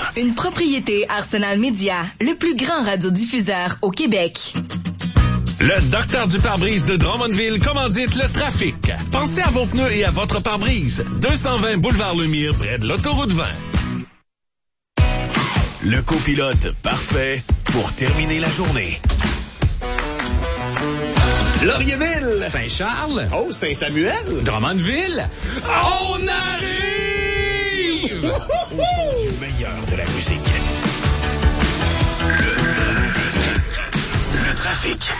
Une propriété Arsenal Média, le plus grand radiodiffuseur au Québec. Le docteur du pare-brise de Drummondville commandite le trafic. Pensez à vos pneus et à votre pare-brise. 220 boulevard Lemire, près de l'autoroute 20. Le copilote parfait pour terminer la journée. Laurierville. Saint-Charles. Oh, Saint-Samuel. Drummondville. On arrive! Le meilleur de la musique. Le trafic.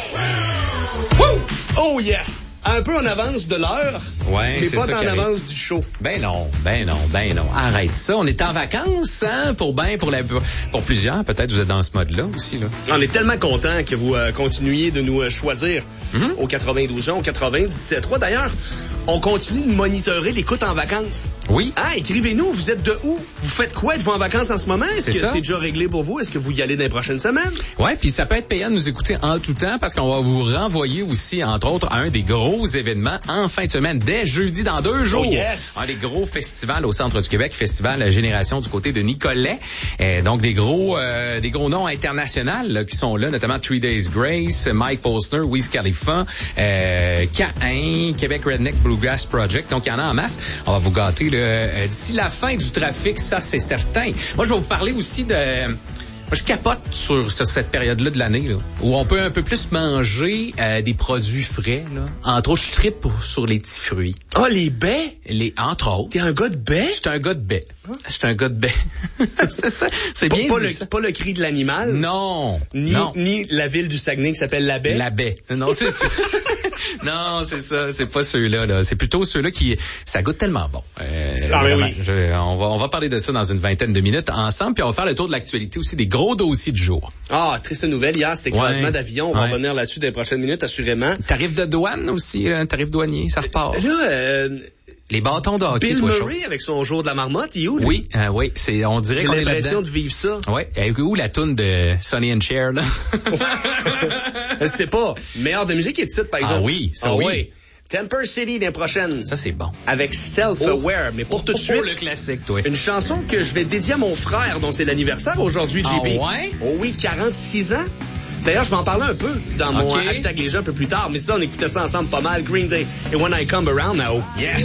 Oh yes! Un peu en avance de l'heure, Ouais, mais c'est pas ça en qui arrive. avance du show. Ben non. Arrête ça. On est en vacances, hein, pour plusieurs. Peut-être vous êtes dans ce mode-là aussi, là. On est tellement contents que vous continuiez de nous choisir au 92 ans, au 97.3. D'ailleurs, on continue de monitorer l'écoute en vacances. Oui. Ah, écrivez-nous, vous êtes de où? Vous faites quoi? Êtes-vous en vacances en ce moment? Est-ce que ça. c'est déjà réglé pour vous? Est-ce que vous y allez dans les prochaines semaines? Ouais, puis ça peut être payant de nous écouter en tout temps parce qu'on va vous renvoyer aussi, entre autres, à un des gros événements en fin de semaine, dès jeudi dans 2 jours. Oh yes! Un des gros festivals au centre du Québec, Festival Génération du côté de Nicolet. Donc des gros noms internationaux là, qui sont là, notamment 3 Days Grace, Mike Posner, Wiz Khalifa, K1, Québec Redneck Bluegrass Project. Donc il y en a en masse. On va vous gâter d'ici la fin du trafic, ça c'est certain. Moi je vais vous parler aussi de... Moi, je capote sur cette période-là de l'année, là, où on peut un peu plus manger des produits frais. Là. Entre autres, je trippe sur les petits fruits. Ah, les baies? Entre autres. T'es un gars de baies? J'étais un gars de baie. C'est ça. C'est bien dit, ça. Pas le cri de l'animal? Non. Ni la ville du Saguenay qui s'appelle la baie? La baie. Non, c'est ça. Non, c'est ça. C'est pas ceux-là. Là. C'est plutôt ceux-là qui... Ça goûte tellement bon. Oui. On va parler de ça dans une vingtaine de minutes ensemble, puis on va faire le tour de l'actualité aussi, des gros dossiers du jour. Ah, triste nouvelle. Hier, c'était écrasement d'avion. On va revenir là-dessus dans les prochaines minutes, assurément. Tarif de douane aussi, tarif douanier, ça repart. Là, les bâtons de hockey, Bill Murray avec son jour de la marmotte, il est où, lui? Oui, on dirait qu'on est là-dedans. J'ai l'impression de vivre ça. Oui, où la toune de Sonny and Cher, là? Je sais pas. Meilleur de musique est titre, par exemple. Ah oui, ça oui. Temper City l'année prochaine. Ça, c'est bon. Avec Self-Aware. Mais pour tout de suite, le classique, toi. Une chanson que je vais dédier à mon frère, dont c'est l'anniversaire aujourd'hui, JP. Ah ouais? Oh oui, 46 ans. D'ailleurs, je vais en parler un peu dans mon hashtag les gens un peu plus tard, mais ça, on écoutait ça ensemble pas mal. Green Day et When I Come Around Now. Yes!